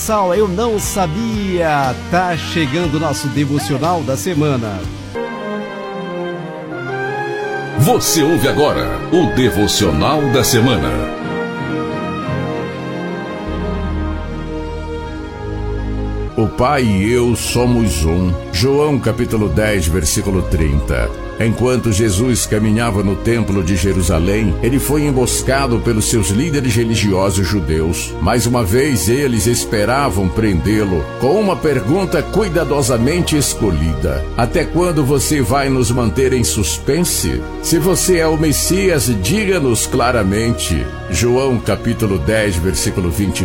Pessoal, eu não sabia. Tá chegando o nosso devocional da semana. Você ouve agora o devocional da semana. O Pai e eu somos um. João capítulo 10, versículo 30. Enquanto Jesus caminhava no templo de Jerusalém, ele foi emboscado pelos seus líderes religiosos judeus. Mais uma vez, eles esperavam prendê-lo com uma pergunta cuidadosamente escolhida: até quando você vai nos manter em suspense? Se você é o Messias, diga-nos claramente. João capítulo 10, versículo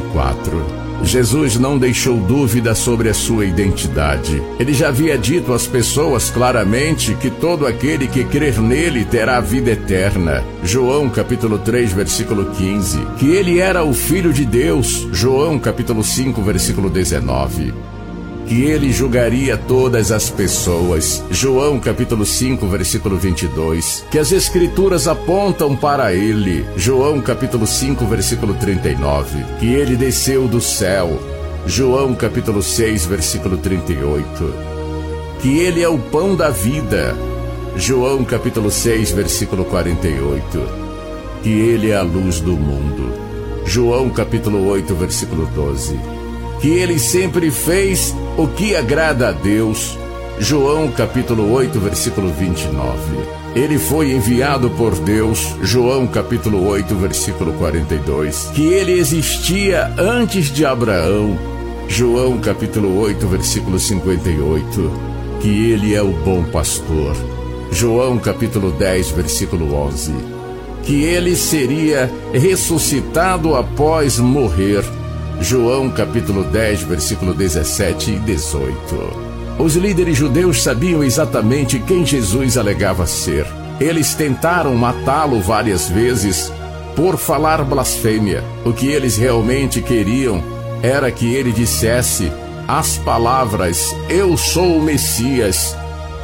24. Jesus não deixou dúvida sobre a sua identidade. Ele já havia dito às pessoas claramente que todo aquele que crer nele terá a vida eterna. João capítulo 3, versículo 15. Que ele era o Filho de Deus. João capítulo 5, versículo 19. Que ele julgaria todas as pessoas. João capítulo 5, versículo 22. Que as escrituras apontam para ele. João capítulo 5, versículo 39. Que ele desceu do céu. João capítulo 6, versículo 38. Que ele é o pão da vida. João capítulo 6, versículo 48. Que ele é a luz do mundo. João capítulo 8, versículo 12. Que ele sempre fez o que agrada a Deus. João capítulo 8, versículo 29. Ele foi enviado por Deus. João capítulo 8, versículo 42. Que ele existia antes de Abraão. João capítulo 8, versículo 58. Que ele é o bom pastor. João capítulo 10, versículo 11. Que ele seria ressuscitado após morrer. João capítulo 10, versículo 17 e 18. Os líderes judeus sabiam exatamente quem Jesus alegava ser. Eles tentaram matá-lo várias vezes por falar blasfêmia. O que eles realmente queriam era que ele dissesse as palavras: "Eu sou o Messias".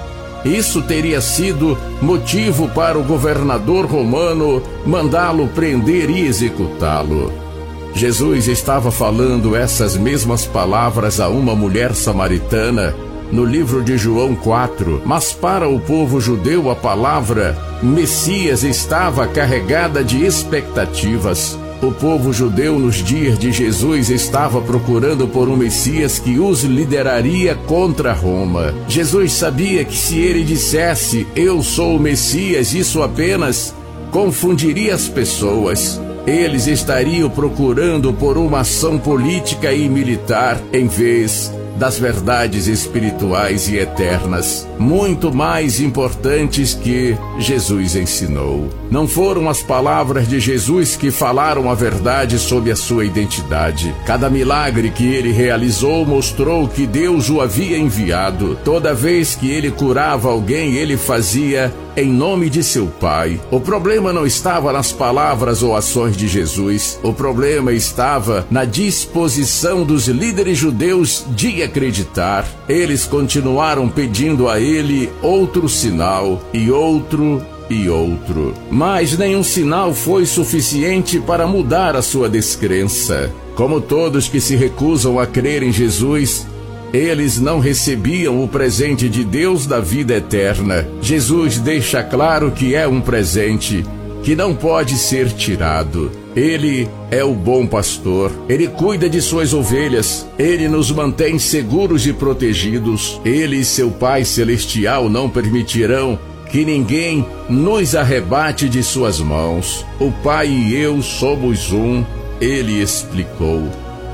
Isso teria sido motivo para o governador romano mandá-lo prender e executá-lo. Jesus estava falando essas mesmas palavras a uma mulher samaritana no livro de João 4, mas para o povo judeu a palavra Messias estava carregada de expectativas. O povo judeu nos dias de Jesus estava procurando por um Messias que os lideraria contra Roma. Jesus sabia que se ele dissesse "Eu sou o Messias", isso apenas confundiria as pessoas. Eles estariam procurando por uma ação política e militar em vez das verdades espirituais e eternas, muito mais importantes que Jesus ensinou. Não foram as palavras de Jesus que falaram a verdade sobre a sua identidade. Cada milagre que ele realizou mostrou que Deus o havia enviado. Toda vez que ele curava alguém, ele fazia em nome de seu Pai. O problema não estava nas palavras ou ações de Jesus. O problema estava na disposição dos líderes judeus de acreditar. Eles continuaram pedindo a ele outro sinal e outro e outro. Mas nenhum sinal foi suficiente para mudar a sua descrença. Como todos que se recusam a crer em Jesus, eles não recebiam o presente de Deus da vida eterna. Jesus deixa claro que é um presente que não pode ser tirado. Ele é o bom pastor. Ele cuida de suas ovelhas. Ele nos mantém seguros e protegidos. Ele e seu Pai Celestial não permitirão que ninguém nos arrebate de suas mãos. O Pai e eu somos um, ele explicou.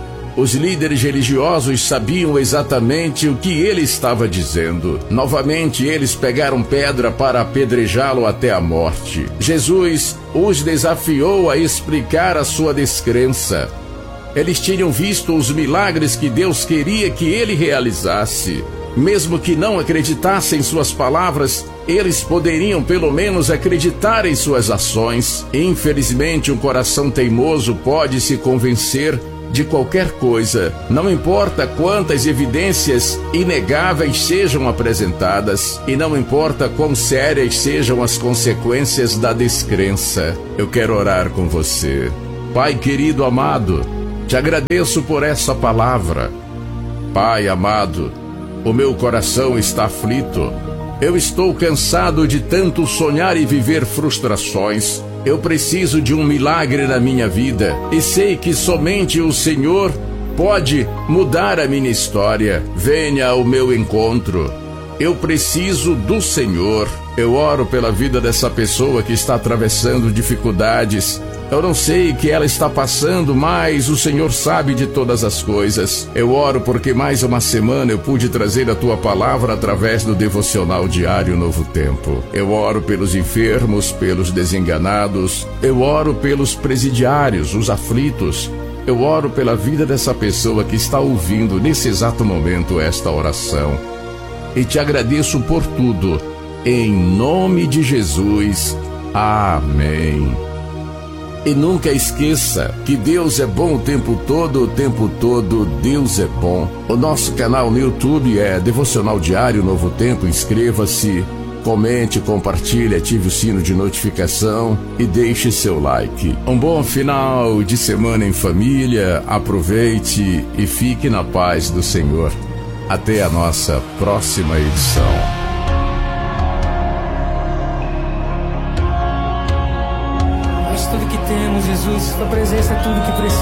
Os líderes religiosos sabiam exatamente o que ele estava dizendo. Novamente, eles pegaram pedra para apedrejá-lo até a morte. Jesus os desafiou a explicar a sua descrença. Eles tinham visto os milagres que Deus queria que ele realizasse. Mesmo que não acreditassem em suas palavras, eles poderiam pelo menos acreditar em suas ações. Infelizmente, um coração teimoso pode se convencer de qualquer coisa, não importa quantas evidências inegáveis sejam apresentadas e não importa quão sérias sejam as consequências da descrença. Eu quero orar com você. Pai querido amado, Te agradeço por essa palavra. Pai amado, o meu coração está aflito. Eu estou cansado de tanto sonhar e viver frustrações. Eu preciso de um milagre na minha vida e sei que somente o Senhor pode mudar a minha história. Venha ao meu encontro. Eu preciso do Senhor. Eu oro pela vida dessa pessoa que está atravessando dificuldades. Eu não sei o que ela está passando, mas o Senhor sabe de todas as coisas. Eu oro porque mais uma semana eu pude trazer a Tua palavra através do devocional diário Novo Tempo. Eu oro pelos enfermos, pelos desenganados. Eu oro pelos presidiários, os aflitos. Eu oro pela vida dessa pessoa que está ouvindo nesse exato momento esta oração. E te agradeço por tudo. Em nome de Jesus. Amém. E nunca esqueça que Deus é bom o tempo todo Deus é bom. O nosso canal no YouTube é Devocional Diário Novo Tempo. Inscreva-se, comente, compartilhe, ative o sino de notificação e deixe seu like. Um bom final de semana em família, aproveite e fique na paz do Senhor. Até a nossa próxima edição. Tudo que temos, Jesus, tua presença é tudo que precisamos.